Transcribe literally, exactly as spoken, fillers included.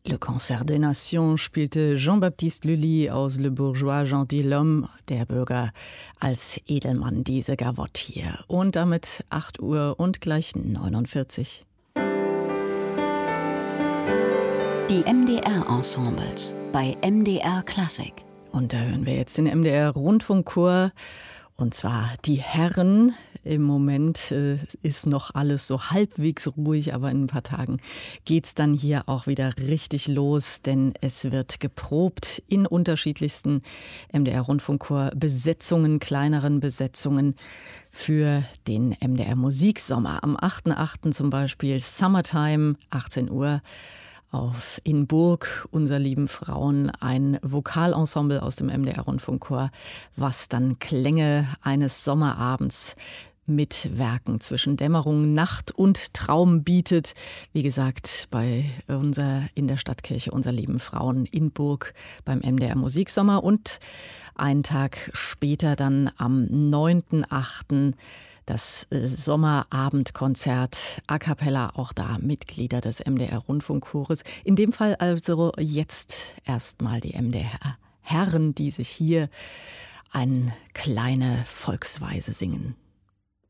Le Concert des Nations spielte Jean-Baptiste Lully aus Le Bourgeois Gentilhomme, der Bürger, als Edelmann diese Gavotte hier. Und damit acht Uhr und gleich neunundvierzig. Die M D R-Ensembles bei M D R Klassik. Und da hören wir jetzt den M D R-Rundfunkchor, und zwar die Herren. Im Moment äh, ist noch alles so halbwegs ruhig, aber in ein paar Tagen geht's dann hier auch wieder richtig los, denn es wird geprobt in unterschiedlichsten M D R-Rundfunkchor-Besetzungen, kleineren Besetzungen für den M D R-Musiksommer. Am achten achten zum Beispiel Summertime, achtzehn Uhr. Auf in Burg, unser lieben Frauen, ein Vokalensemble aus dem M D R-Rundfunkchor, was dann Klänge eines Sommerabends mit Werken zwischen Dämmerung, Nacht und Traum bietet. Wie gesagt, bei unser, in der Stadtkirche unser lieben Frauen in Burg beim M D R-Musiksommer. Und einen Tag später dann am neunten achten das Sommerabendkonzert a cappella, auch da Mitglieder des M D R-Rundfunkchores. In dem Fall also jetzt erstmal die M D R-Herren, die sich hier eine kleine Volksweise singen.